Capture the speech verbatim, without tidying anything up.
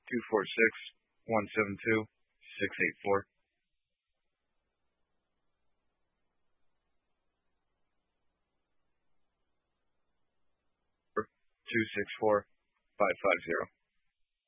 two four six, one seven two, six eight four. two six four, five five zero.